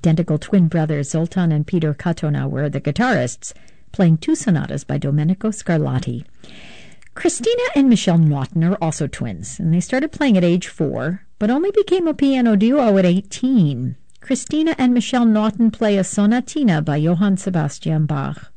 identical twin brothers Zoltan and Peter Katona were the guitarists, playing 2 sonatas by Domenico Scarlatti. Christina and Michelle Naughton are also twins, and they started playing at age 4, but only became a piano duo at 18. Christina and Michelle Naughton play a sonatina by Johann Sebastian Bach.